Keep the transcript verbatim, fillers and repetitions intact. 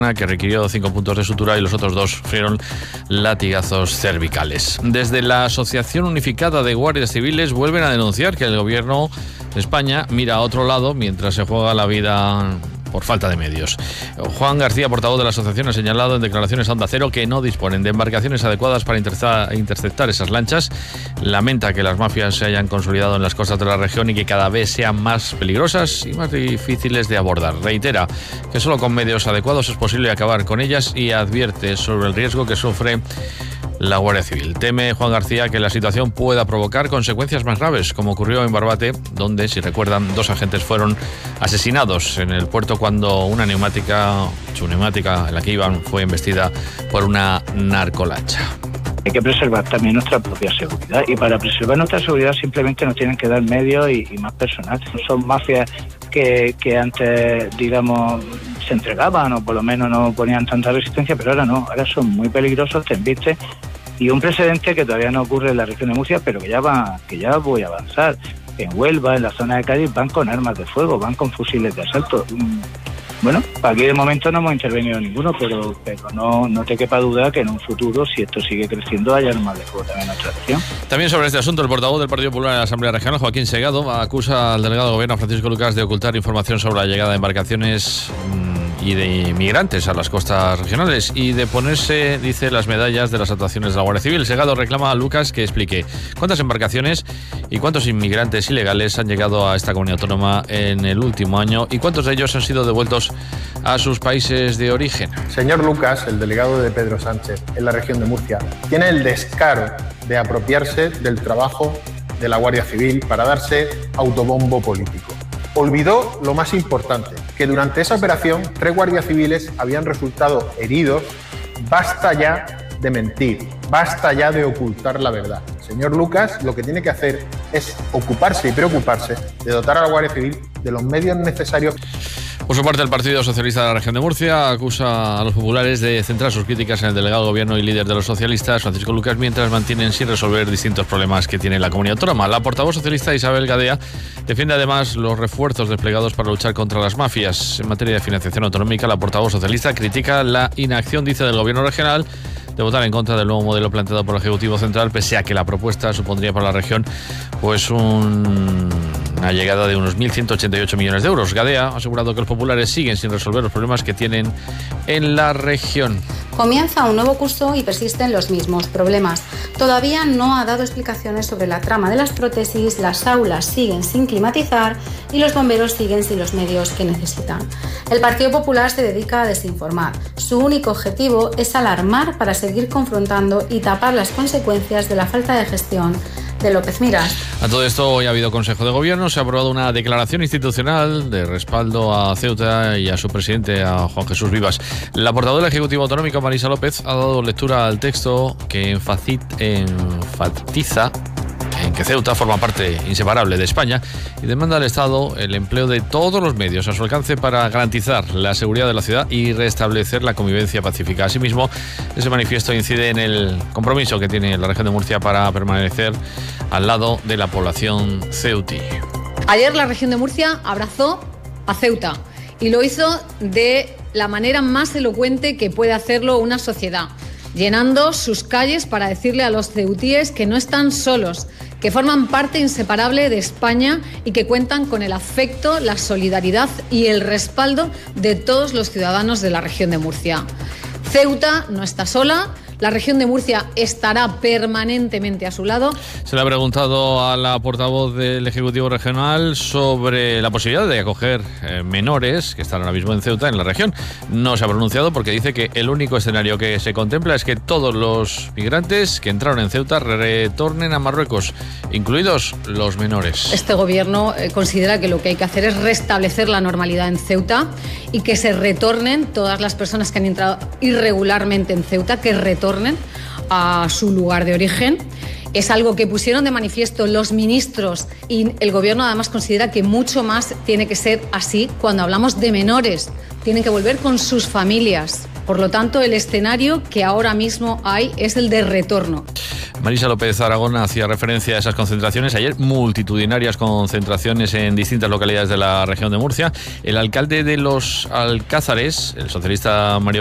que requirió cinco puntos de sutura y los otros dos sufrieron latigazos cervicales. Desde la Asociación Unificada de Guardias Civiles vuelven a denunciar que el gobierno de España mira a otro lado mientras se juega la vida por falta de medios. Juan García, portavoz de la asociación, ha señalado en declaraciones a Onda Cero que no disponen de embarcaciones adecuadas para interceptar esas lanchas. Lamenta que las mafias se hayan consolidado en las costas de la región y que cada vez sean más peligrosas y más difíciles de abordar. Reitera que solo con medios adecuados es posible acabar con ellas y advierte sobre el riesgo que sufre la Guardia Civil. Teme Juan García que la situación pueda provocar consecuencias más graves, como ocurrió en Barbate, donde, si recuerdan, dos agentes fueron asesinados en el puerto cuando una neumática, su neumática en la que iban, fue embestida por una narcolancha. Hay que preservar también nuestra propia seguridad, y para preservar nuestra seguridad simplemente nos tienen que dar medios y, y más personal. Son mafias que, que antes, digamos, se entregaban o por lo menos no ponían tanta resistencia, pero ahora no, ahora son muy peligrosos, te embisten. Y un precedente que todavía no ocurre en la región de Murcia, pero que ya va, que ya voy a avanzar. En Huelva, en la zona de Cádiz, van con armas de fuego, van con fusiles de asalto. Bueno, aquí de momento no hemos intervenido ninguno, pero, pero no, no te quepa duda que en un futuro, si esto sigue creciendo, haya armas de fuego también en nuestra región. También sobre este asunto, el portavoz del Partido Popular en la Asamblea Regional, Joaquín Segado, acusa al delegado de Gobierno, Francisco Lucas, de ocultar información sobre la llegada de embarcaciones y de inmigrantes a las costas regionales y de ponerse, dice, las medallas de las actuaciones de la Guardia Civil. Segado reclama a Lucas que explique cuántas embarcaciones y cuántos inmigrantes ilegales han llegado a esta comunidad autónoma en el último año y cuántos de ellos han sido devueltos a sus países de origen. Señor Lucas, el delegado de Pedro Sánchez en la región de Murcia, tiene el descaro de apropiarse del trabajo de la Guardia Civil para darse autobombo político. Olvidó lo más importante, que durante esa operación tres guardias civiles habían resultado heridos. Basta ya de mentir, basta ya de ocultar la verdad. Señor Lucas, lo que tiene que hacer es ocuparse y preocuparse de dotar a la Guardia Civil de los medios necesarios. Por su parte, el Partido Socialista de la región de Murcia acusa a los populares de centrar sus críticas en el delegado de Gobierno y líder de los socialistas, Francisco Lucas, mientras mantienen sin resolver distintos problemas que tiene la comunidad autónoma. La portavoz socialista Isabel Gadea defiende además los refuerzos desplegados para luchar contra las mafias. En materia de financiación autonómica, la portavoz socialista critica la inacción, dice, del Gobierno regional de votar en contra del nuevo modelo planteado por el Ejecutivo Central, pese a que la propuesta supondría para la región pues un... una llegada de unos mil ciento ochenta y ocho millones de euros. Gadea ha asegurado que los populares siguen sin resolver los problemas que tienen en la región. Comienza un nuevo curso y persisten los mismos problemas. Todavía no ha dado explicaciones sobre la trama de las prótesis, las aulas siguen sin climatizar y los bomberos siguen sin los medios que necesitan. El Partido Popular se dedica a desinformar. Su único objetivo es alarmar para seguir confrontando y tapar las consecuencias de la falta de gestión de López Miras. A todo esto, hoy ha habido Consejo de Gobierno, se ha aprobado una declaración institucional de respaldo a Ceuta y a su presidente, a Juan Jesús Vivas. La portavoz del Ejecutivo Autonómico, Marisa López, ha dado lectura al texto que enfatiza en que Ceuta forma parte inseparable de España y demanda al Estado el empleo de todos los medios a su alcance para garantizar la seguridad de la ciudad y restablecer la convivencia pacífica. Asimismo, ese manifiesto incide en el compromiso que tiene la región de Murcia para permanecer al lado de la población ceutí. Ayer la región de Murcia abrazó a Ceuta y lo hizo de la manera más elocuente que puede hacerlo una sociedad, llenando sus calles para decirle a los ceutíes que no están solos, que forman parte inseparable de España y que cuentan con el afecto, la solidaridad y el respaldo de todos los ciudadanos de la región de Murcia. Ceuta no está sola. La región de Murcia estará permanentemente a su lado. Se le ha preguntado a la portavoz del Ejecutivo Regional sobre la posibilidad de acoger eh, menores que están ahora mismo en Ceuta, en la región. No se ha pronunciado porque dice que el único escenario que se contempla es que todos los migrantes que entraron en Ceuta retornen a Marruecos, incluidos los menores. Este gobierno eh, considera que lo que hay que hacer es restablecer la normalidad en Ceuta y que se retornen todas las personas que han entrado irregularmente en Ceuta, que retornen a su lugar de origen. Es algo que pusieron de manifiesto los ministros y el gobierno además considera que mucho más tiene que ser así cuando hablamos de menores. Tienen que volver con sus familias. Por lo tanto, el escenario que ahora mismo hay es el de retorno. Marisa López Aragón hacía referencia a esas concentraciones. Ayer multitudinarias concentraciones en distintas localidades de la región de Murcia. El alcalde de Los Alcázares, el socialista Mario